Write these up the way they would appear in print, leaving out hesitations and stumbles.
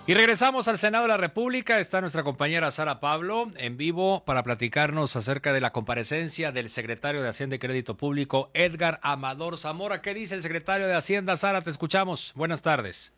Y regresamos al Senado de la República. Está nuestra compañera Sara Pablo en vivo para platicarnos acerca de la comparecencia del secretario de Hacienda y Crédito Público, Edgar Amador Zamora. ¿Qué dice el secretario de Hacienda? Sara, te escuchamos. Buenas tardes.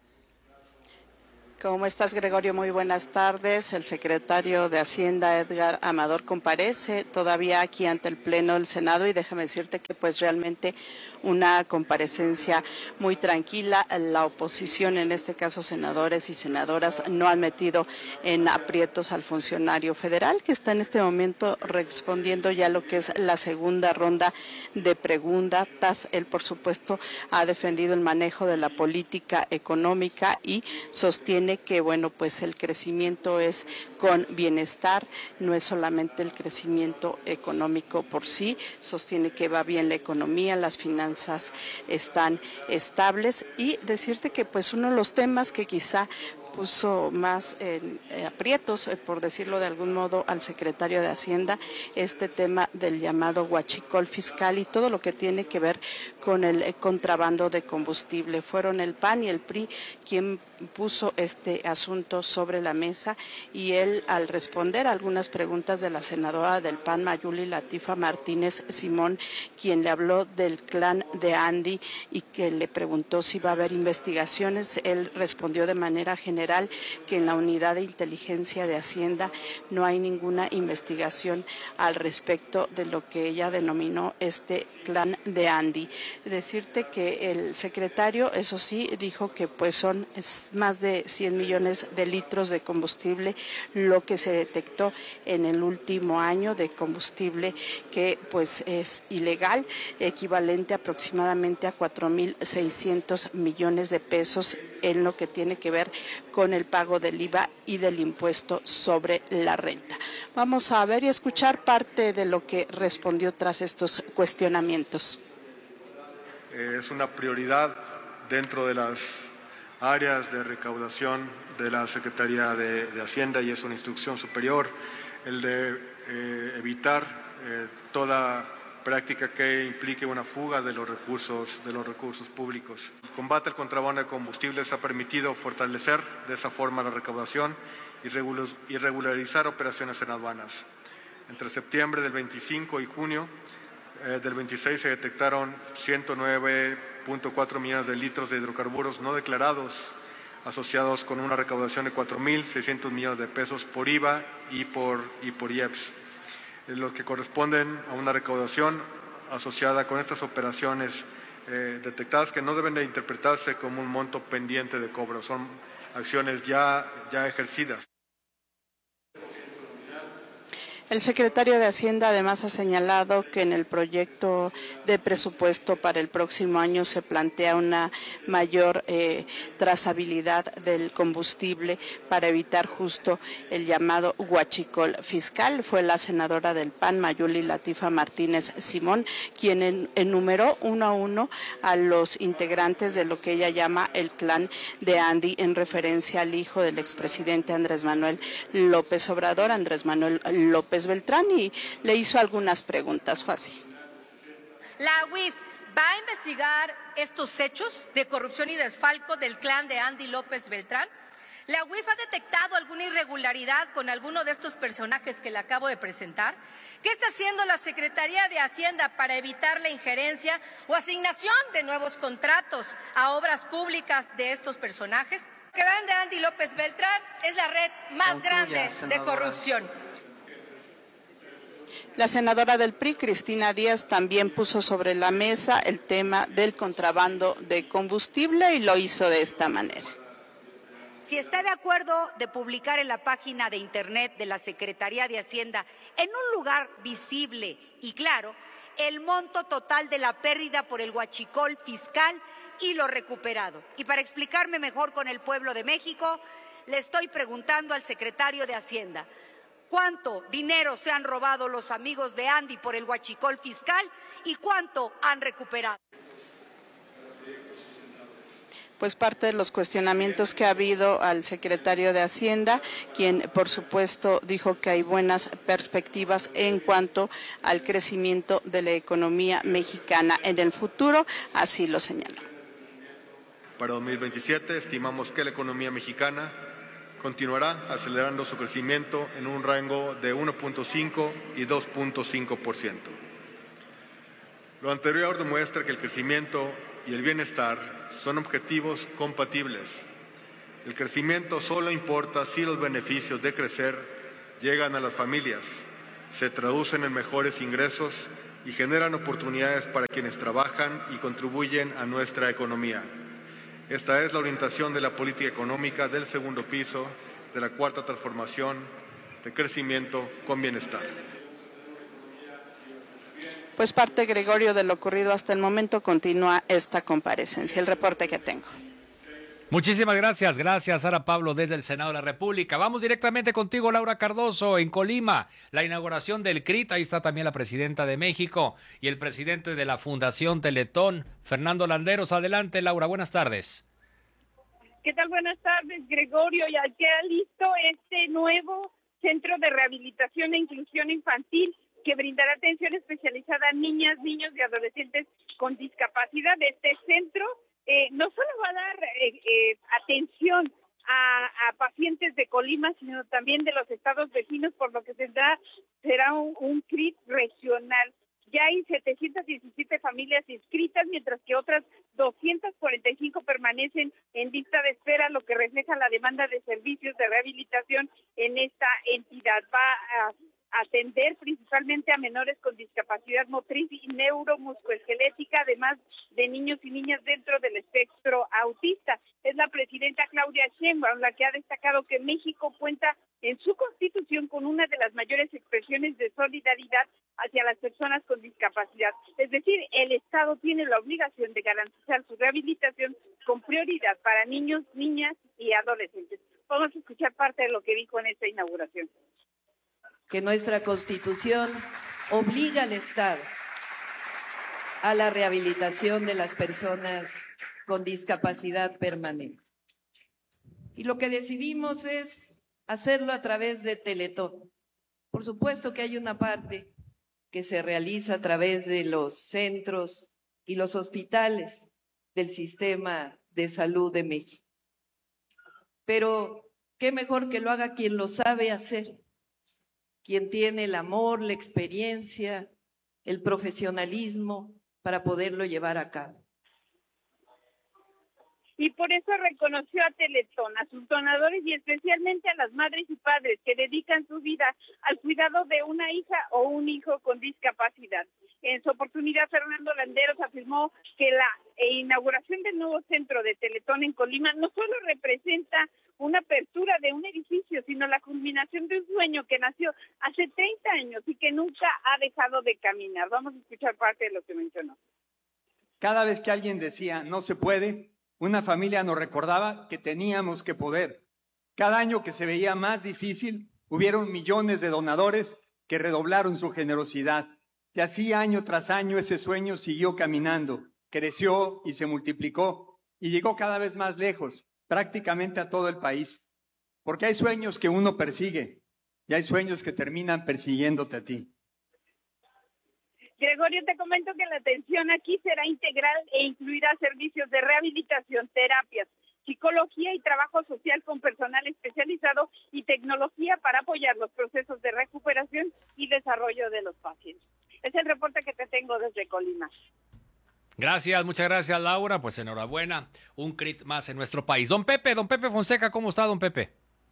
¿Cómo estás, Gregorio? Muy buenas tardes. El secretario de Hacienda, Edgar Amador, comparece todavía aquí ante el Pleno del Senado y déjame decirte que pues realmente una comparecencia muy tranquila. La oposición, en este caso senadores y senadoras, no han metido en aprietos al funcionario federal que está en este momento respondiendo ya lo que es la segunda ronda de preguntas. Él, por supuesto, ha defendido el manejo de la política económica y sostiene que, bueno, pues el crecimiento es con bienestar, no es solamente el crecimiento económico por sí, sostiene que va bien la economía, las finanzas están estables y decirte que pues uno de los temas que quizá puso más aprietos, por decirlo de algún modo, al secretario de Hacienda, este tema del llamado huachicol fiscal y todo lo que tiene que ver con el contrabando de combustible. Fueron el PAN y el PRI quien puso este asunto sobre la mesa y él, al responder a algunas preguntas de la senadora del PAN, Mayuli Latifa Martínez Simón, quien le habló del clan de Andy y que le preguntó si va a haber investigaciones, él respondió de manera general que en la unidad de inteligencia de Hacienda no hay ninguna investigación al respecto de lo que ella denominó este clan de Andy. Decirte que el secretario, eso sí, dijo que pues son más de 100 millones de litros de combustible lo que se detectó en el último año de combustible que pues es ilegal, equivalente aproximadamente a 4.600 millones de pesos en lo que tiene que ver con el pago del IVA y del impuesto sobre la renta. Vamos a ver y escuchar parte de lo que respondió tras estos cuestionamientos. Es una prioridad dentro de las áreas de recaudación de la Secretaría de Hacienda y es una instrucción superior el de evitar toda práctica que implique una fuga de los recursos públicos. El combate al contrabando de combustibles ha permitido fortalecer de esa forma la recaudación y regularizar operaciones en aduanas. Entre septiembre del 25 y junio del 26 se detectaron 109.4 millones de litros de hidrocarburos no declarados, asociados con una recaudación de 4.600 millones de pesos por IVA y por IEPS, los que corresponden a una recaudación asociada con estas operaciones detectadas que no deben de interpretarse como un monto pendiente de cobro, son acciones ya ejercidas. El secretario de Hacienda además ha señalado que en el proyecto de presupuesto para el próximo año se plantea una mayor trazabilidad del combustible para evitar justo el llamado huachicol fiscal. Fue la senadora del PAN, Mayuli Latifa Martínez Simón, quien enumeró uno a uno a los integrantes de lo que ella llama el clan de Andy, en referencia al hijo del expresidente Andrés Manuel López Obrador, Andrés Manuel López Beltrán, y le hizo algunas preguntas. Fue así. La UIF va a investigar estos hechos de corrupción y desfalco del clan de Andy López Beltrán. La UIF ha detectado alguna irregularidad con alguno de estos personajes que le acabo de presentar. ¿Qué está haciendo la Secretaría de Hacienda para evitar la injerencia o asignación de nuevos contratos a obras públicas de estos personajes? El clan de Andy López Beltrán es la red más grande de corrupción. La senadora del PRI, Cristina Díaz, también puso sobre la mesa el tema del contrabando de combustible y lo hizo de esta manera. Si está de acuerdo de publicar en la página de internet de la Secretaría de Hacienda, en un lugar visible y claro, el monto total de la pérdida por el huachicol fiscal y lo recuperado. Y para explicarme mejor con el pueblo de México, le estoy preguntando al secretario de Hacienda, ¿cuánto dinero se han robado los amigos de Andy por el huachicol fiscal y cuánto han recuperado? Pues parte de los cuestionamientos que ha habido al secretario de Hacienda, quien por supuesto dijo que hay buenas perspectivas en cuanto al crecimiento de la economía mexicana en el futuro, así lo señaló. Para 2027 estimamos que la economía mexicana continuará acelerando su crecimiento en un rango de 1.5 y 2.5%. Lo anterior demuestra que el crecimiento y el bienestar son objetivos compatibles. El crecimiento solo importa si los beneficios de crecer llegan a las familias, se traducen en mejores ingresos y generan oportunidades para quienes trabajan y contribuyen a nuestra economía. Esta es la orientación de la política económica del segundo piso de la cuarta transformación de crecimiento con bienestar. Pues parte, Gregorio, de lo ocurrido hasta el momento. Continúa esta comparecencia. El reporte que tengo. Muchísimas gracias. Gracias, Sara Pablo, desde el Senado de la República. Vamos directamente contigo, Laura Cardoso, en Colima. La inauguración del CRIT. Ahí está también la presidenta de México y el presidente de la Fundación Teletón, Fernando Landeros. Adelante, Laura. Buenas tardes. ¿Qué tal? Buenas tardes, Gregorio. Ya queda listo este nuevo Centro de Rehabilitación e Inclusión Infantil que brindará atención especializada a niñas, niños y adolescentes con discapacidad. Este centro no solo va a dar atención a pacientes de Colima, sino también de los estados vecinos, por lo que será un CRIT regional. Ya hay 717 familias inscritas, mientras que otras 245 permanecen en lista de espera, lo que refleja la demanda de servicios de rehabilitación en esta entidad. Va a atender principalmente a menores con discapacidad motriz y neuromusculoesquelética, además de niños y niñas dentro del espectro autista. Es la presidenta Claudia Sheinbaum la que ha destacado que México cuenta en su Constitución con una de las mayores expresiones de solidaridad hacia las personas con discapacidad. Es decir, el Estado tiene la obligación de garantizar su rehabilitación con prioridad para niños, niñas y adolescentes. Vamos a escuchar parte de lo que dijo en esta inauguración. Que nuestra Constitución obliga al Estado a la rehabilitación de las personas con discapacidad permanente. Y lo que decidimos es hacerlo a través de Teletón. Por supuesto que hay una parte que se realiza a través de los centros y los hospitales del sistema de salud de México. Pero qué mejor que lo haga quien lo sabe hacer, quien tiene el amor, la experiencia, el profesionalismo para poderlo llevar a cabo. Y por eso reconoció a Teletón, a sus donadores y especialmente a las madres y padres que dedican su vida al cuidado de una hija o un hijo con discapacidad. En su oportunidad, Fernando Landeros afirmó que la inauguración del nuevo centro de Teletón en Colima no solo representa una apertura de un edificio, sino la culminación de un sueño que nació hace 30 años y que nunca ha dejado de caminar. Vamos a escuchar parte de lo que mencionó. Cada vez que alguien decía no se puede, una familia nos recordaba que teníamos que poder. Cada año que se veía más difícil, hubieron millones de donadores que redoblaron su generosidad. Y así año tras año ese sueño siguió caminando, creció y se multiplicó y llegó cada vez más lejos, prácticamente a todo el país. Porque hay sueños que uno persigue y hay sueños que terminan persiguiéndote a ti. Gregorio, te comento que la atención aquí será integral e incluirá servicios de rehabilitación, terapias, psicología y trabajo social con personal especializado y tecnología para apoyar los procesos de recuperación y desarrollo de los pacientes. Es el reporte que te tengo desde Colima. Gracias, muchas gracias, Laura. Pues enhorabuena, un CRIT más en nuestro país. Don Pepe Fonseca, ¿cómo está, don Pepe?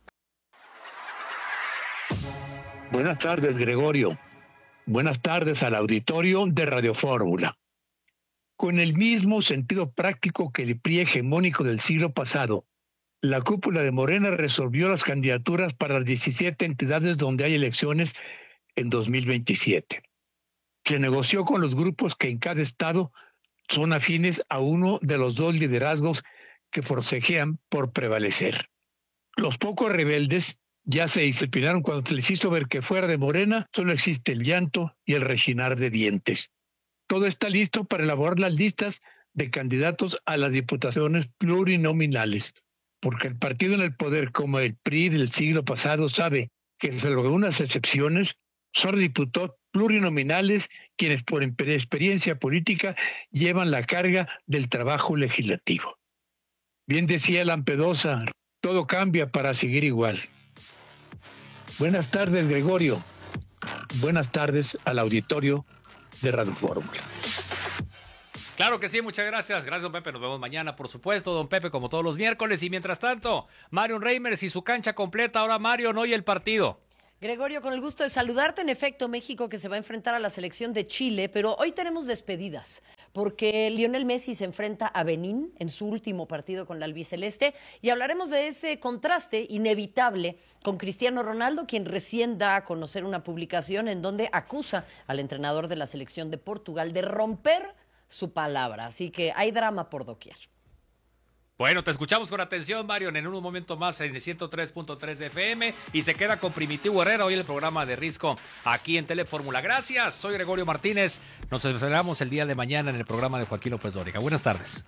Buenas tardes, Gregorio. Buenas tardes al auditorio de Radio Fórmula. Con el mismo sentido práctico que el PRI hegemónico del siglo pasado, la cúpula de Morena resolvió las candidaturas para las 17 entidades donde hay elecciones en 2027. Se negoció con los grupos que en cada estado son afines a uno de los dos liderazgos que forcejean por prevalecer. Los pocos rebeldes ya se disciplinaron cuando se les hizo ver que fuera de Morena solo existe el llanto y el rechinar de dientes. Todo está listo para elaborar las listas de candidatos a las diputaciones plurinominales, porque el partido en el poder como el PRI del siglo pasado sabe que, salvo algunas excepciones, son diputados plurinominales quienes por experiencia política llevan la carga del trabajo legislativo. Bien decía Lampedosa, todo cambia para seguir igual. Buenas tardes, Gregorio. Buenas tardes al auditorio de Radio Fórmula. Claro que sí, muchas gracias. Gracias, don Pepe. Nos vemos mañana, por supuesto, don Pepe, como todos los miércoles. Y mientras tanto, Marion Reimers y su cancha completa. Ahora, Marion, hoy el partido. Gregorio, con el gusto de saludarte. En efecto, México que se va a enfrentar a la selección de Chile, pero hoy tenemos despedidas, porque Lionel Messi se enfrenta a Benín en su último partido con la albiceleste y hablaremos de ese contraste inevitable con Cristiano Ronaldo, quien recién da a conocer una publicación en donde acusa al entrenador de la selección de Portugal de romper su palabra. Así que hay drama por doquier. Bueno, te escuchamos con atención, Marion, en un momento más en el 103.3 de FM y se queda con Primitivo Herrera hoy el programa de Risco aquí en Telefórmula. Gracias, soy Gregorio Martínez. Nos esperamos el día de mañana en el programa de Joaquín López Dóriga. Buenas tardes.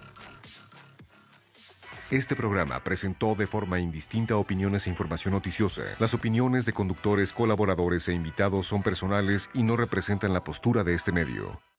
Este programa presentó de forma indistinta opiniones e información noticiosa. Las opiniones de conductores, colaboradores e invitados son personales y no representan la postura de este medio.